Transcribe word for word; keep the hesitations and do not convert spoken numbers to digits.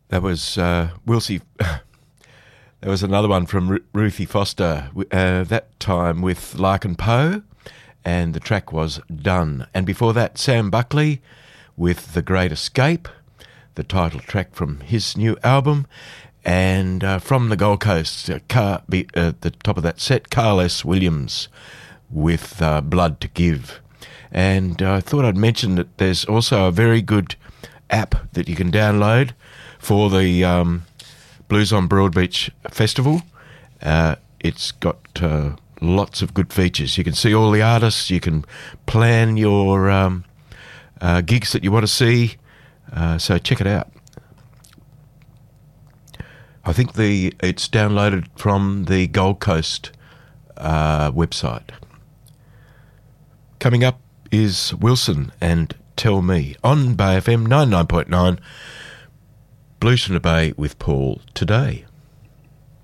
That was uh, Wilsie. There was another one from Ru- Ruthie Foster, uh, that time with Larkin Poe, and the track was Done. And before that, Sam Buckley with The Great Escape, the title track from his new album. And uh, from the Gold Coast, uh, Car- be, uh, the top of that set, Carl S. Williams with uh, Blood to Give. And uh, I thought I'd mention that there's also a very good app that you can download for the um, Blues on Broadbeach Festival. Uh, it's got uh, lots of good features. You can see all the artists, you can plan your um, uh, gigs that you want to see, uh, so check it out. I think the it's downloaded from the Gold Coast uh, website. Coming up is Wilson and Tell Me on Bay F M ninety-nine point nine, Blues from the Bay with Paul today.